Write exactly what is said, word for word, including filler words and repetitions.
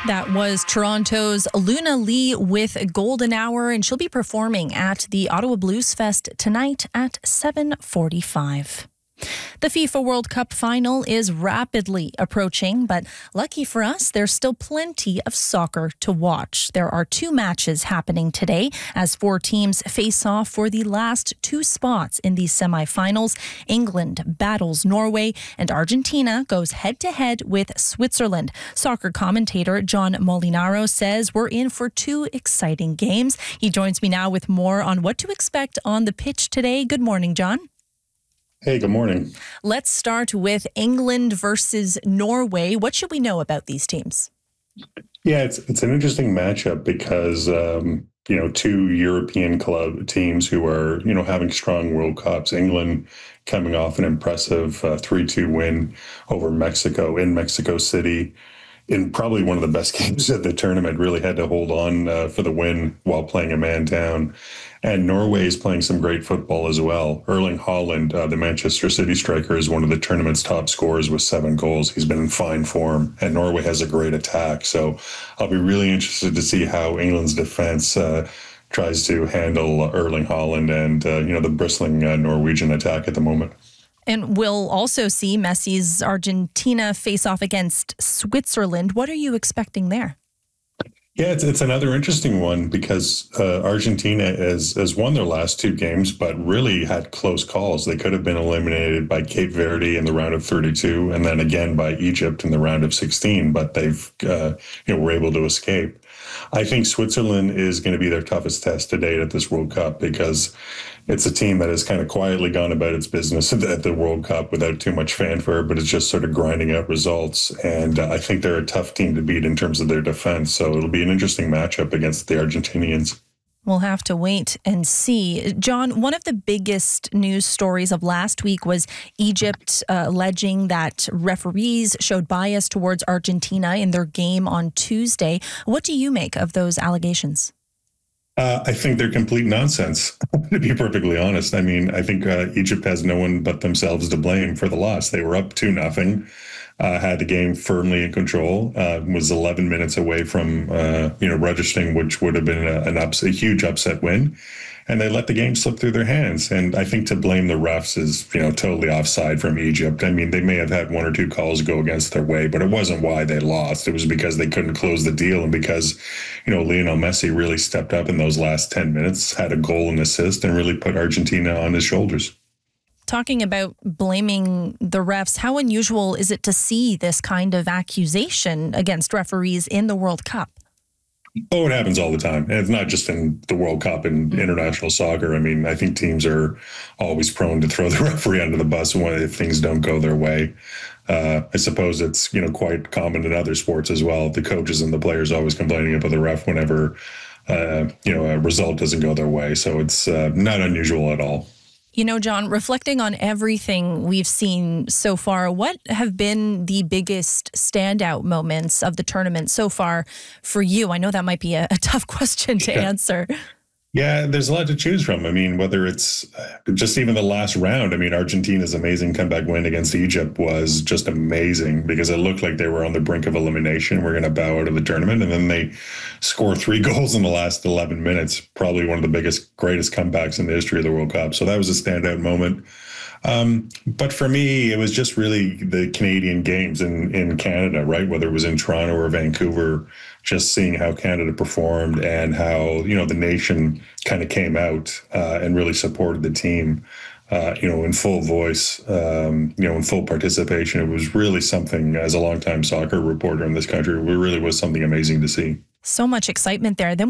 That was Toronto's Luna Lee with Golden Hour, and she'll be performing at the Ottawa Blues Fest tonight at seven forty-five. The FIFA World Cup final is rapidly approaching, but lucky for us, there's still plenty of soccer to watch. There are two matches happening today as four teams face off for the last two spots in the semifinals. England battles Norway, and Argentina goes head-to-head with Switzerland. Soccer commentator John Molinaro says we're in for two exciting games. He joins me now with more on what to expect on the pitch today. Good morning, John. Hey, good morning. Let's start with England versus Norway. What should we know about these teams? Yeah, it's it's an interesting matchup because, um, you know, two European club teams who are, you know, having strong World Cups. England coming off an impressive uh, three two win over Mexico in Mexico City in probably one of the best games of the tournament, really had to hold on uh, for the win while playing a man down. And Norway is playing some great football as well. Erling Haaland, uh, the Manchester City striker, is one of the tournament's top scorers with seven goals. He's been in fine form, and Norway has a great attack. So I'll be really interested to see how England's defense uh, tries to handle Erling Haaland and, uh, you know, the bristling uh, Norwegian attack at the moment. And we'll also see Messi's Argentina face off against Switzerland. What are you expecting there? Yeah, it's it's another interesting one because uh, Argentina has, has won their last two games, but really had close calls. They could have been eliminated by Cape Verde in the round of thirty-two and then again by Egypt in the round of sixteen, but they've uh, you know were able to escape. I think Switzerland is going to be their toughest test to date at this World Cup because it's a team that has kind of quietly gone about its business at the World Cup without too much fanfare, but it's just sort of grinding out results. And uh, I think they're a tough team to beat in terms of their defense. So it'll be an interesting matchup against the Argentinians. We'll have to wait and see. John, one of the biggest news stories of last week was Egypt uh, alleging that referees showed bias towards Argentina in their game on Tuesday. What do you make of those allegations? Uh, I think they're complete nonsense, to be perfectly honest. I mean, I think uh, Egypt has no one but themselves to blame for the loss. They were up two nothing. Uh, had the game firmly in control, uh, was eleven minutes away from, uh, you know, registering, which would have been a, an ups, a huge upset win. And they let the game slip through their hands. And I think to blame the refs is, you know, totally offside from Egypt. I mean, they may have had one or two calls go against their way, but it wasn't why they lost. It was because they couldn't close the deal and because, you know, Lionel Messi really stepped up in those last ten minutes, had a goal and assist, and really put Argentina on his shoulders. Talking about blaming the refs, how unusual is it to see this kind of accusation against referees in the World Cup? Oh, it happens all the time. And it's not just in the World Cup and international soccer. I mean, I think teams are always prone to throw the referee under the bus when if things don't go their way. Uh, I suppose it's, you know, quite common in other sports as well. The coaches and the players always complaining about the ref whenever, uh, you know, a result doesn't go their way. So it's uh, not unusual at all. You know, John, reflecting on everything we've seen so far, what have been the biggest standout moments of the tournament so far for you? I know that might be a, a tough question to yeah. answer. Yeah, there's a lot to choose from. I mean, whether it's just even the last round. I mean, Argentina's amazing comeback win against Egypt was just amazing because it looked like they were on the brink of elimination. We're going to bow out of the tournament. And then they score three goals in the last eleven minutes, probably one of the biggest, greatest comebacks in the history of the World Cup. So that was a standout moment. Um, but for me, it was just really the Canadian games in, in Canada, right? Whether it was in Toronto or Vancouver, just seeing how Canada performed and how, you know, the nation kind of came out uh, and really supported the team, uh, you know, in full voice, um, you know, in full participation. It was really something, as a longtime soccer reporter in this country, it really was something amazing to see. So much excitement there. Then